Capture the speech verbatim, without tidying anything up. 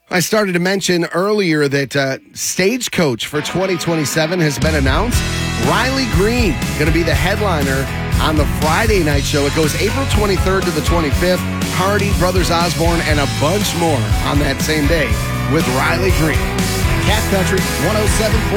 I started to mention earlier that uh, Stagecoach for twenty twenty-seven has been announced. Riley Green going to be the headliner on the Friday night show. It goes April twenty-third to the twenty-fifth. Hardy, Brothers Osborne, and a bunch more on that same day with Riley Green. Cat Country one oh seven point